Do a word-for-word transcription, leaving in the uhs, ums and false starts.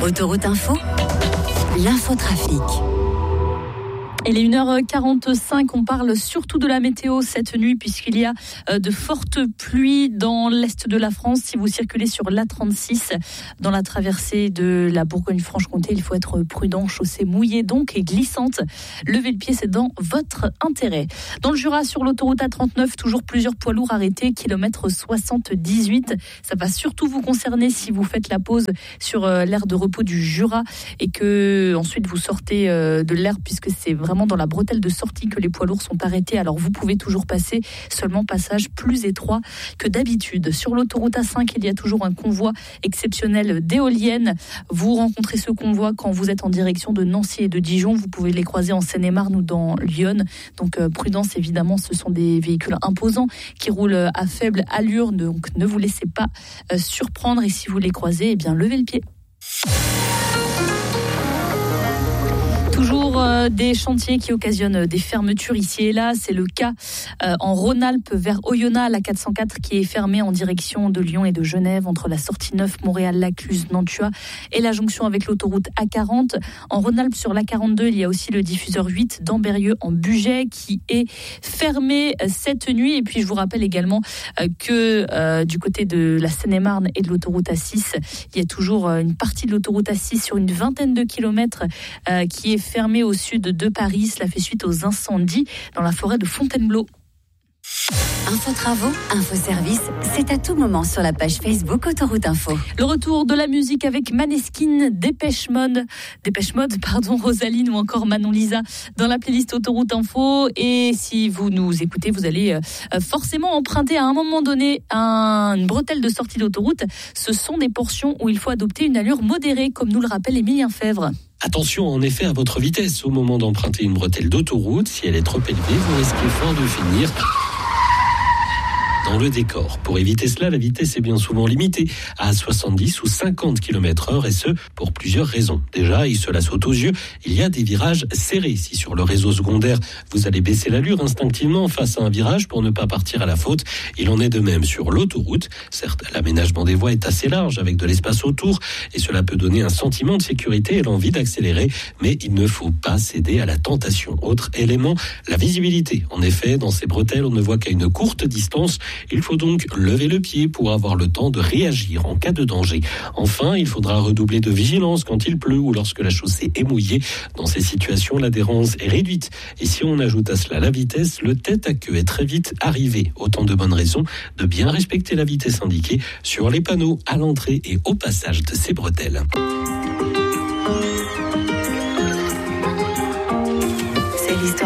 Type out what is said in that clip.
Autoroute Info, l'infotrafic. Il est une heure quarante-cinq, on parle surtout de la météo cette nuit puisqu'il y a de fortes pluies dans l'est de la France. Si vous circulez sur l'A trente-six dans la traversée de la Bourgogne-Franche-Comté, il faut être prudent, chaussée mouillée donc et glissante. Levez le pied, c'est dans votre intérêt. Dans le Jura, sur l'autoroute A trente-neuf, toujours plusieurs poids lourds arrêtés, kilomètre soixante-dix-huit. Ça va surtout vous concerner si vous faites la pause sur l'aire de repos du Jura et que ensuite vous sortez de l'aire puisque c'est vraiment dans la bretelle de sortie que les poids lourds sont arrêtés. Alors vous pouvez toujours passer, seulement passage plus étroit que d'habitude. Sur l'autoroute A cinq, il y a toujours un convoi exceptionnel d'éoliennes. Vous rencontrez ce convoi quand vous êtes en direction de Nancy et de Dijon. Vous pouvez les croiser en Seine-et-Marne ou dans Lyon. Donc euh, prudence, évidemment, ce sont des véhicules imposants qui roulent à faible allure. Donc ne vous laissez pas euh, surprendre et si vous les croisez, eh bien levez le pied. Toujours euh, des chantiers qui occasionnent des fermetures ici et là. C'est le cas euh, en Rhône-Alpes vers Oyonnax, la quatre cent quatre qui est fermée en direction de Lyon et de Genève entre la sortie neuf Montréal-Lacluse-Nantua et la jonction avec l'autoroute A quarante. En Rhône-Alpes sur l'A quarante-deux, il y a aussi le diffuseur huit d'Ambérieux en Bugey qui est fermé cette nuit. Et puis je vous rappelle également euh, que euh, du côté de la Seine-et-Marne et de l'autoroute A six, il y a toujours une partie de l'autoroute A six sur une vingtaine de kilomètres euh, qui est fermé au sud de Paris. Cela fait suite aux incendies dans la forêt de Fontainebleau. Info travaux, info service, c'est à tout moment sur la page Facebook Autoroute Info. Le retour de la musique avec Maneskin, Dépêche Mode, Dépêche Mode, pardon, Rosaline ou encore Manon Lisa dans la playlist Autoroute Info. Et si vous nous écoutez, vous allez euh, forcément emprunter à un moment donné un, une bretelle de sortie d'autoroute. Ce sont des portions où il faut adopter une allure modérée, comme nous le rappelle Émilien Fèvre. Attention en effet à votre vitesse au moment d'emprunter une bretelle d'autoroute. Si elle est trop élevée, vous risquez fort de finir dans le décor. Pour éviter cela, la vitesse est bien souvent limitée à soixante-dix ou cinquante kilomètres heure et ce, pour plusieurs raisons. Déjà, et cela saute aux yeux, il y a des virages serrés. Si sur le réseau secondaire, vous allez baisser l'allure instinctivement face à un virage pour ne pas partir à la faute, il en est de même sur l'autoroute. Certes, l'aménagement des voies est assez large avec de l'espace autour et cela peut donner un sentiment de sécurité et l'envie d'accélérer, mais il ne faut pas céder à la tentation. Autre élément, la visibilité. En effet, dans ces bretelles, on ne voit qu'à une courte distance. Il faut donc lever le pied pour avoir le temps de réagir en cas de danger. Enfin, il faudra redoubler de vigilance quand il pleut ou lorsque la chaussée est mouillée. Dans ces situations, l'adhérence est réduite. Et si on ajoute à cela la vitesse, le tête à queue est très vite arrivé. Autant de bonnes raisons de bien respecter la vitesse indiquée sur les panneaux à l'entrée et au passage de ces bretelles.